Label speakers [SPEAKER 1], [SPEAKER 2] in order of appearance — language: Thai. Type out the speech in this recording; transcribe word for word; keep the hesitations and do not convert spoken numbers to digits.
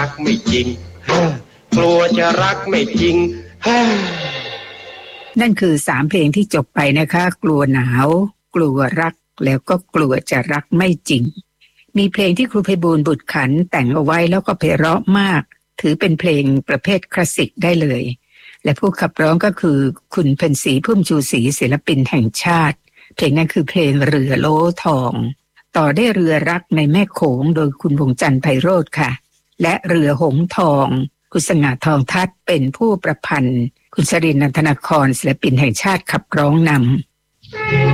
[SPEAKER 1] กไม่จริงกลัวจะรักไม่จริง
[SPEAKER 2] นั่นคือสามเพลงที่จบไปนะคะกลัวหนาวกลัวรักแล้วก็กลัวจะรักไม่จริงมีเพลงที่ครูไพบูลย์บุตรขันธ์แต่งเอาไว้แล้วก็ไพเราะมากถือเป็นเพลงประเภทคลาสสิกได้เลยและผู้ขับร้องก็คือคุณเพ็ญศรีพุ่มชูศรีศิลปินแห่งชาติเพลงนั้นคือเพลงเรือโล้ทองต่อได้เรือรักในแม่โขงโดยคุณวงจันทร์ไพโรจน์ค่ะและเรือหงส์ทองคุณสง่าทองทัศน์เป็นผู้ประพันธ์คุณชรินทร์ นันทนาครศิลปินแห่งชาติขับร้องนำ